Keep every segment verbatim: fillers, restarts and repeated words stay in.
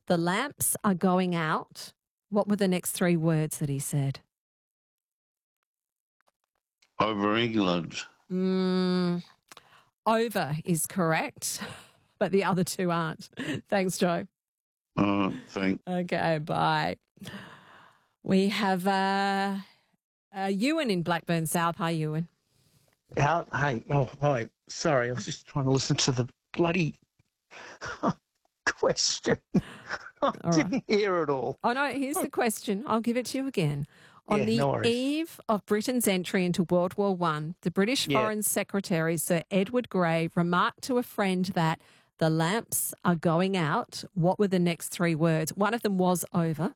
the lamps are going out. What were the next three words that he said? Over England. Mm, over is correct, but the other two aren't. Thanks, Joe. Uh, thank. Okay, bye. We have uh, uh, Ewan in Blackburn South. Hi, Ewan. How, hey, oh, hi. Sorry, I was just trying to listen to the bloody question. I All didn't right. hear it all. Oh, no, here's the question. I'll give it to you again. On Yeah, the no worries. eve of Britain's entry into World War One, the British Yeah. Foreign Secretary, Sir Edward Grey, remarked to a friend that the lamps are going out. What were the next three words? One of them was over.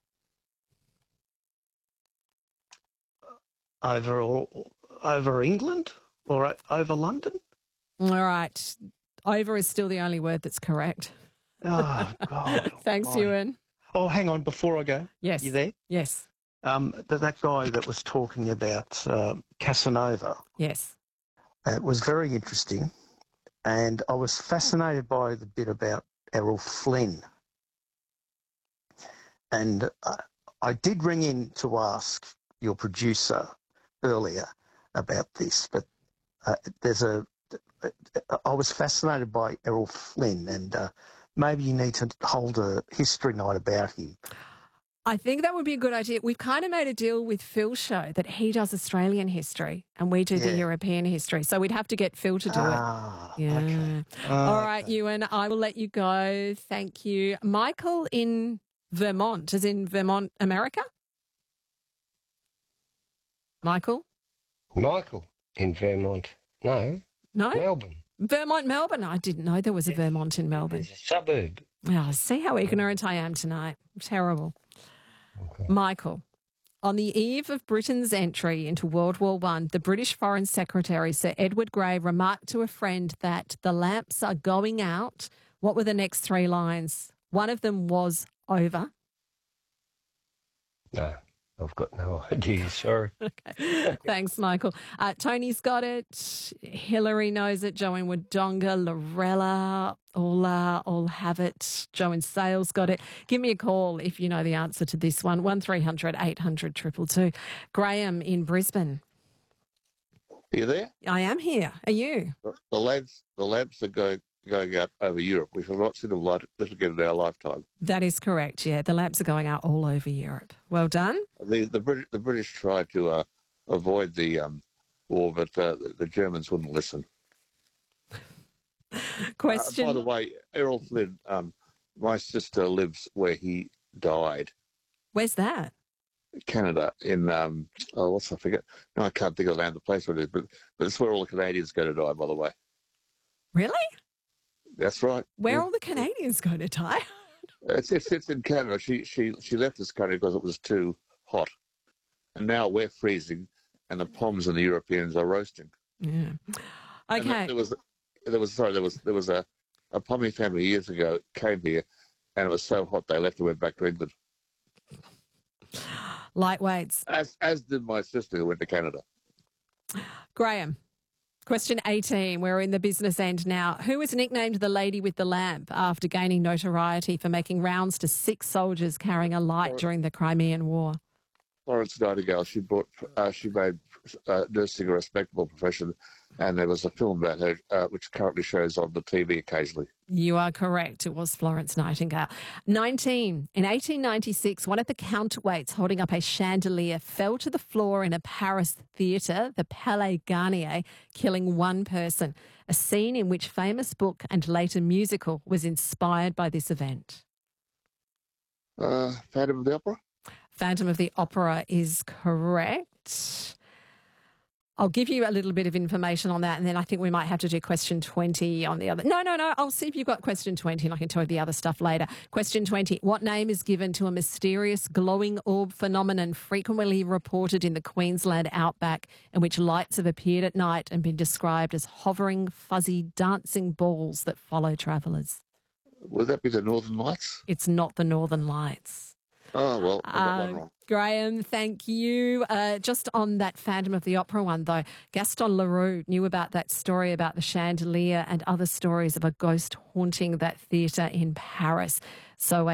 Over all, over England or o- over London? All right. Over is still the only word that's correct. Oh, God. Thanks, almighty. Ewan. Oh, hang on, before I go. Yes. You there? Yes. Um, that, that guy that was talking about uh, Casanova, Yes. it was very interesting. And I was fascinated by the bit about Errol Flynn. And uh, I did ring in to ask your producer earlier about this, but uh, there's a. I was fascinated by Errol Flynn, and uh, maybe you need to hold a history night about him. I think that would be a good idea. We've kind of made a deal with Phil Show that he does Australian history and we do the Yeah. European history. So we'd have to get Phil to do Ah, it. Yeah. okay. All Ah, right, okay. Ewan, I will let you go. Thank you. Michael in Vermont, as in Vermont, America? Michael? Michael in Vermont. No, No? Melbourne. Vermont, Melbourne. I didn't know there was a Vermont in Melbourne. It's a suburb. Oh, see how ignorant I am tonight. Terrible. Okay. Michael, on the eve of Britain's entry into World War One, the British Foreign Secretary, Sir Edward Grey, remarked to a friend that the lamps are going out. What were the next three lines? One of them was over. No, I've got no idea. Sorry. Okay. Thanks, Michael. Uh, Tony's got it. Hillary knows it. Joanne Wodonga, Lorella, all, uh, all have it. Joe in Sales got it. Give me a call if you know the answer to this one. one three hundred eight hundred two two two. Graham in Brisbane. Are you there? I am here. Are you? The lamps, the lamps are going going out over Europe. We have not seen them light this again in our lifetime. That is correct, yeah. The lamps are going out all over Europe. Well done. The the British the British tried to uh, avoid the um, war, but uh, the, the Germans wouldn't listen. Question. Uh, by the way, Errol Flynn, um, my sister lives where he died, Where's that? Canada, in, um, oh, what's I forget? No, I can't think of the land, the place where it is, but, but it's where all the Canadians go to die, by the way. Really? That's right. Where Yeah. are all the Canadians going to die? It's, it's, it's in Canada. She, she, she left this country because it was too hot. And now we're freezing, and the Poms and the Europeans are roasting. Yeah. And Okay. there was, there was, sorry, there was, there was a, a Pommy family years ago came here, and it was so hot they left and went back to England. Lightweights. As, as did my sister who went to Canada. Graham, question eighteen. We're in the business end now. Who was nicknamed the lady with the lamp after gaining notoriety for making rounds to six soldiers carrying a light during the Crimean War? Florence Nightingale. She brought, uh, she made uh, nursing a respectable profession, and there was a film about her, uh, which currently shows on the T V occasionally. You are correct. It was Florence Nightingale. nineteen. In eighteen ninety-six, one of the counterweights holding up a chandelier fell to the floor in a Paris theatre, the Palais Garnier, killing one person. A scene in which famous book and later musical was inspired by this event. Uh, Phantom of the Opera. Phantom of the Opera is correct. I'll give you a little bit of information on that, and then I think we might have to do question twenty on the other. No, no, no. I'll see if you've got question twenty, and I can tell you the other stuff later. Question twenty. What name is given to a mysterious glowing orb phenomenon frequently reported in the Queensland outback, in which lights have appeared at night and been described as hovering, fuzzy, dancing balls that follow travellers? Would that be the Northern Lights? It's not the Northern Lights. Oh, well, I got one Uh, wrong. Graham, thank you. Uh, just on that Phantom of the Opera one, though, Gaston Leroux knew about that story about the chandelier and other stories of a ghost haunting that theatre in Paris. So